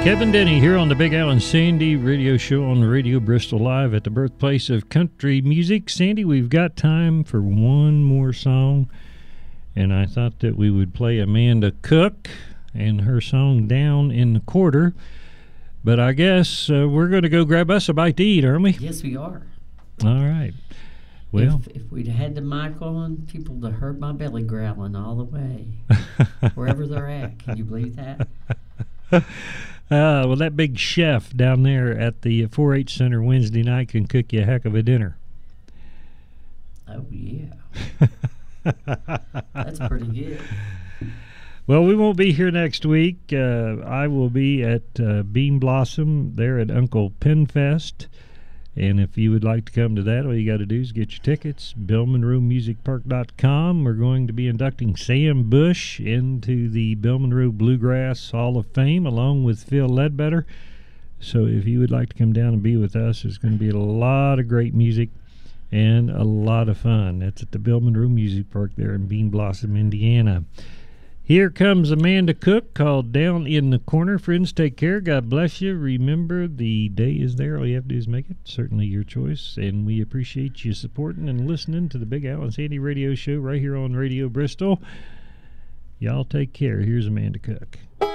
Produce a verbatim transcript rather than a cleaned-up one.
Kevin Denny here on the Big Al and Sandy radio show on Radio Bristol Live at the birthplace of country music. Sandy, we've got time for one more song, and I thought that we would play Amanda Cook and her song Down in the Quarter. But I guess uh, we're going to go grab us a bite to eat, aren't we? Yes, we are. All right. Well, if, if we'd had the mic on, people would have heard my belly growling all the way, wherever they're at. Can you believe that? Uh, well, that big chef down there at the four H Center Wednesday night can cook you a heck of a dinner. Oh, yeah. That's pretty good. Well, we won't be here next week. Uh, I will be at uh, Bean Blossom there at Uncle Penfest. And if you would like to come to that, all you got to do is get your tickets, bill monroe music park dot com. We're going to be inducting Sam Bush into the Bill Monroe Bluegrass Hall of Fame along with Phil Ledbetter. So if you would like to come down and be with us, there's going to be a lot of great music and a lot of fun. That's at the Bill Monroe Music Park there in Bean Blossom, Indiana. Here comes Amanda Cook, called Down in the Corner. Friends, take care. God bless you. Remember, the day is there. All you have to do is make it. Certainly your choice. And we appreciate you supporting and listening to the Big Al and Sandy radio show right here on Radio Bristol. Y'all take care. Here's Amanda Cook.